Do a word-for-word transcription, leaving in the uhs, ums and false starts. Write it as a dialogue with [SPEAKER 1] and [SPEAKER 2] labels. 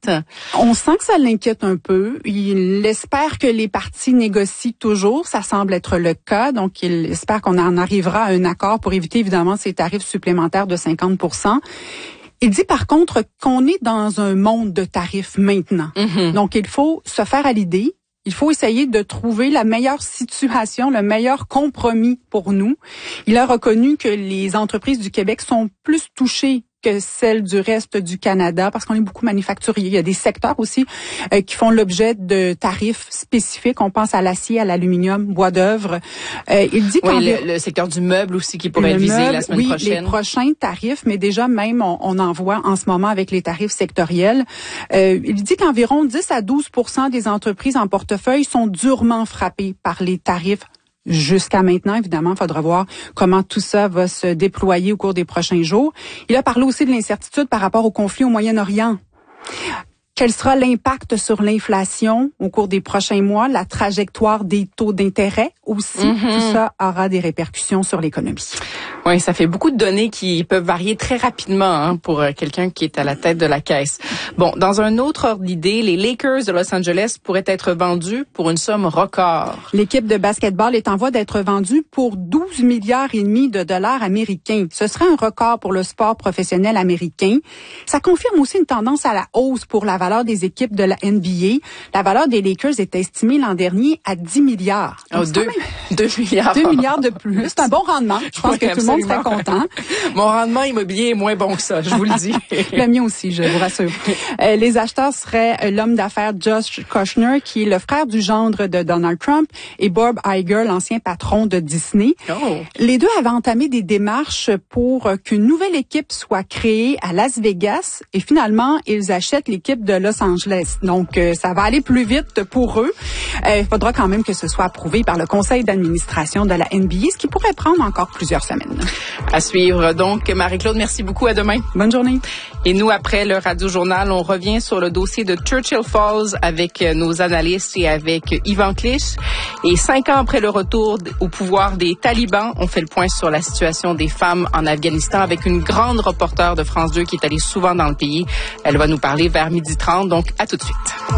[SPEAKER 1] l'inquiète?
[SPEAKER 2] On sent que ça l'inquiète un peu. Il espère que les partis négocient toujours. Ça semble être le cas. Donc, il espère qu'on en arrivera à un accord pour éviter évidemment ces tarifs supplémentaires de cinquante pour cent. Il dit par contre qu'on est dans un monde de tarifs maintenant. Mm-hmm. Donc, il faut se faire à l'idée. Il faut essayer de trouver la meilleure situation, le meilleur compromis pour nous. Il a reconnu que les entreprises du Québec sont plus touchées que celles du reste du Canada, parce qu'on est beaucoup manufacturier. Il y a des secteurs aussi euh, qui font l'objet de tarifs spécifiques. On pense à l'acier, à l'aluminium, bois d'œuvre. Euh, il dit
[SPEAKER 1] oui, le, le secteur du meuble aussi qui pourrait être visé meuble, la semaine
[SPEAKER 2] oui,
[SPEAKER 1] prochaine.
[SPEAKER 2] Oui, les prochains tarifs, mais déjà même on, on en voit en ce moment avec les tarifs sectoriels. Euh, il dit qu'environ dix à douze pour cent des entreprises en portefeuille sont durement frappées par les tarifs. Jusqu'à maintenant, évidemment, il faudra voir comment tout ça va se déployer au cours des prochains jours. Il a parlé aussi de l'incertitude par rapport au conflit au Moyen-Orient. Quel sera l'impact sur l'inflation au cours des prochains mois, la trajectoire des taux d'intérêt aussi, mm-hmm. Tout ça aura des répercussions sur l'économie.
[SPEAKER 1] Oui, ça fait beaucoup de données qui peuvent varier très rapidement hein, pour quelqu'un qui est à la tête de la caisse. Bon, dans un autre ordre d'idée, les Lakers de Los Angeles pourraient être vendus pour une somme record.
[SPEAKER 2] L'équipe de basketball est en voie d'être vendue pour douze milliards et demi de dollars américains. Ce serait un record pour le sport professionnel américain. Ça confirme aussi une tendance à la hausse pour la valeur des équipes de la N B A. La valeur des Lakers est estimée l'an dernier à dix milliards.
[SPEAKER 1] Oh, deux, deux milliards.
[SPEAKER 2] Deux milliards de plus. C'est un bon rendement. Je pense oui, que absolument. Tout le monde serait content.
[SPEAKER 1] Mon rendement immobilier est moins bon que ça, je vous le dis.
[SPEAKER 2] Le mien aussi, je vous rassure. Euh, les acheteurs seraient l'homme d'affaires Josh Kushner, qui est le frère du gendre de Donald Trump, et Bob Iger, l'ancien patron de Disney.
[SPEAKER 1] Oh.
[SPEAKER 2] Les deux avaient entamé des démarches pour qu'une nouvelle équipe soit créée à Las Vegas, et finalement, ils achètent l'équipe de Los Angeles. Donc, euh, ça va aller plus vite pour eux. Il euh, faudra quand même que ce soit approuvé par le conseil d'administration de la N B A, ce qui pourrait prendre encore plusieurs semaines.
[SPEAKER 1] À suivre. Donc, Marie-Claude, merci beaucoup. À demain.
[SPEAKER 2] Bonne journée.
[SPEAKER 1] Et nous, après le Radio-Journal, on revient sur le dossier de Churchill Falls avec nos analystes et avec Yvan Clich. Et cinq ans après le retour au pouvoir des talibans, on fait le point sur la situation des femmes en Afghanistan avec une grande reporter de France deux qui est allée souvent dans le pays. Elle va nous parler vers midi trente. Donc, à tout de suite.